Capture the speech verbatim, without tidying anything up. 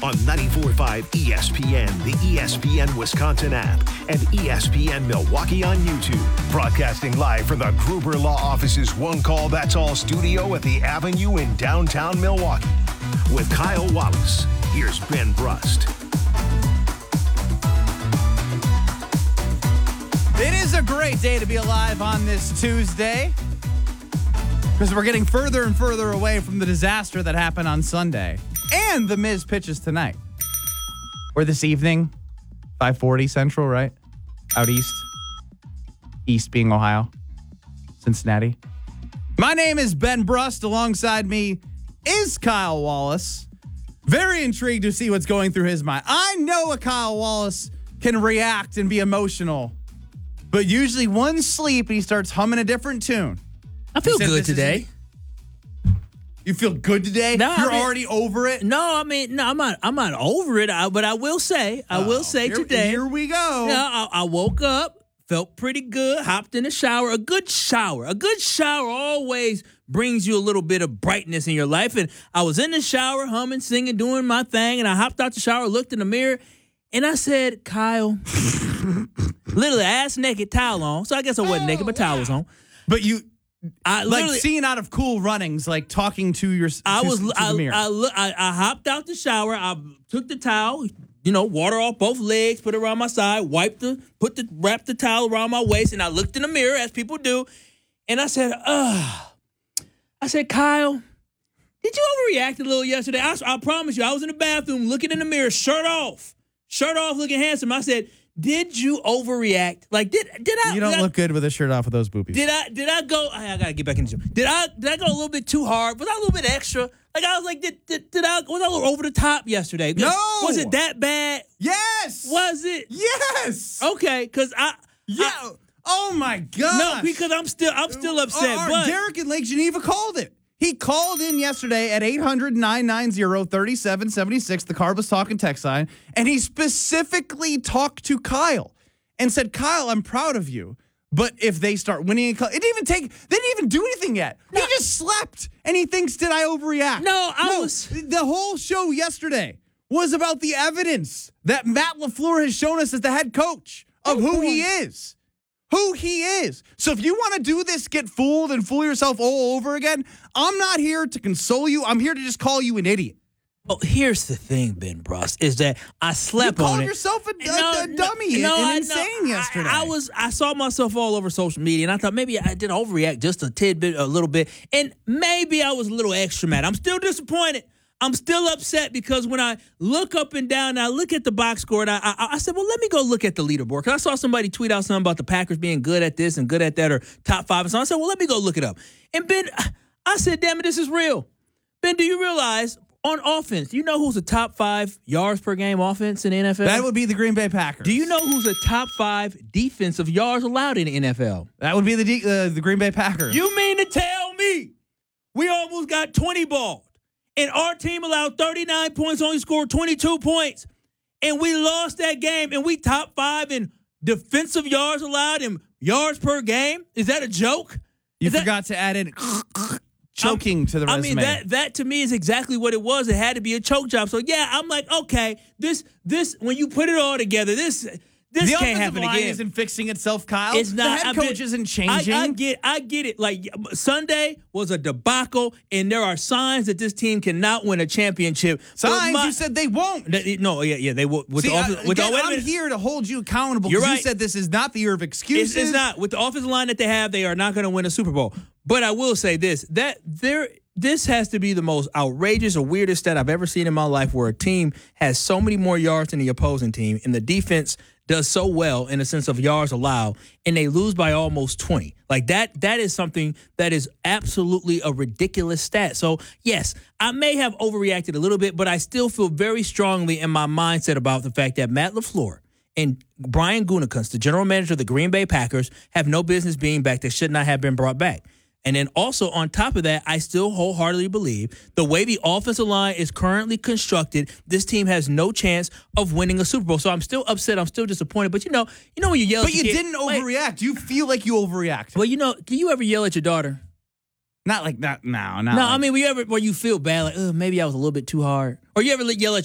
on ninety-four point five E S P N, the E S P N Wisconsin app, and E S P N Milwaukee on YouTube. Broadcasting live from the Gruber Law Office's One Call That's All studio at the Avenue in downtown Milwaukee. With Kyle Wallace, here's Ben Brust. It is a great day to be alive on this Tuesday because we're getting further and further away from the disaster that happened on Sunday. And the Miz pitches tonight. Or this evening, five forty Central, right? Out east. East being Ohio. Cincinnati. My name is Ben Brust. Alongside me is Kyle Wallace. Very intrigued to see what's going through his mind. I know a Kyle Wallace can react and be emotional. But usually one sleep and he starts humming a different tune. I feel good today. You feel good today? No, You're I mean, already over it? No, I mean, no, I'm not. I'm not over it. I, but I will say, I Oh, will say here, today. Here we go. Yeah, I, I woke up, felt pretty good, hopped in the shower. A good shower, a good shower always brings you a little bit of brightness in your life. And I was in the shower, humming, singing, doing my thing, and I hopped out the shower, looked in the mirror, and I said, Kyle, literally ass naked, towel on. So I guess I wasn't oh, naked, but towel was on. But you. I like seeing out of Cool Runnings, like talking to your. To, I was. to I, the mirror. I, I, I hopped out the shower. I took the towel, you know, water off both legs, put it around my side, wiped the, put the, wrapped the towel around my waist, and I looked in the mirror as people do, and I said, "Ugh." I said, Kyle, did you overreact a little yesterday? I, I promise you, I was in the bathroom looking in the mirror, shirt off, shirt off, looking handsome. I said, did you overreact? Like, did did I? You don't did look I, good with a shirt off with those boobies. Did I? Did I go? I, I gotta get back into it. Did I? Did I go a little bit too hard? Was I a little bit extra? Like I was like, did did, did I? Was I a little over the top yesterday? No. Was it that bad? Yes. Was it? Yes. Okay, because I. Yeah. I, oh my God. No, because I'm still I'm still upset. Our, our but Derek in Lake Geneva called it. He called in yesterday at eight hundred, nine nine zero, three seven seven six, the Carbus Talking text line, and he specifically talked to Kyle. And said, Kyle, I'm proud of you. But if they start winning, it didn't even take, they didn't even do anything yet. No. He just slept. And he thinks, did I overreact? No, I no, was. The whole show yesterday was about the evidence that Matt LaFleur has shown us as the head coach of oh, who boy. he is. Who he is. So if you want to do this, get fooled and fool yourself all over again, I'm not here to console you. I'm here to just call you an idiot. Well, here's the thing, Ben Brust, is that I slept you on called it. yourself a, a, no, a dummy no, and I, insane no, yesterday. I, I was, I saw myself all over social media, and I thought maybe I did overreact just a tidbit, a little bit, and maybe I was a little extra mad. I'm still disappointed. I'm still upset because when I look up and down, and I look at the box score, and I, I, I said, well, let me go look at the leaderboard. Because I saw somebody tweet out something about the Packers being good at this and good at that, or top five. And so I said, well, let me go look it up. And Ben, I said, damn it, this is real. Ben, do you realize on offense, you know who's a top five yards per game offense in the N F L? That would be the Green Bay Packers. Do you know who's a top five defensive yards allowed in the N F L? That would be the D- uh, the Green Bay Packers. You mean to tell me we almost got twenty balled, and our team allowed thirty-nine points, only scored twenty-two points, and we lost that game, and we top five in defensive yards allowed and yards per game? Is that a joke? You Is forgot that- to add in choking I'm, to the resume. I mean, that that to me is exactly what it was. It had to be a choke job. So, yeah, I'm like, okay, this, this when you put it all together, this this the can't happen line again. Isn't fixing itself, Kyle. It's not. The head I've coach been, isn't changing. I, I get I get it. Like, Sunday was a debacle, and there are signs that this team cannot win a championship. Signs? My, you said they won't. Th- no, yeah, yeah, they will. With See, the office, I, with again, the, wait a I'm minute. here to hold you accountable You're because right. you said this is not the year of excuses. It's, it's not. With the offensive line that they have, they are not going to win a Super Bowl. But I will say this, that there this has to be the most outrageous or weirdest stat I've ever seen in my life, where a team has so many more yards than the opposing team, and the defense does so well in the sense of yards allowed, and they lose by almost twenty. Like, that that is something that is absolutely a ridiculous stat. So, yes, I may have overreacted a little bit, but I still feel very strongly in my mindset about the fact that Matt LaFleur and Brian Gutekunst, the general manager of the Green Bay Packers, have no business being back. They should not have been brought back. And then also on top of that, I still wholeheartedly believe the way the offensive line is currently constructed, this team has no chance of winning a Super Bowl. So I'm still upset. I'm still disappointed. But you know, you know when you yell but at your you kid, didn't overreact. You feel like you overreact. Well, you know, do you ever yell at your daughter? Not like that. No, no. No, like, I mean, we ever where you feel bad, like, oh, maybe I was a little bit too hard, or you ever yell at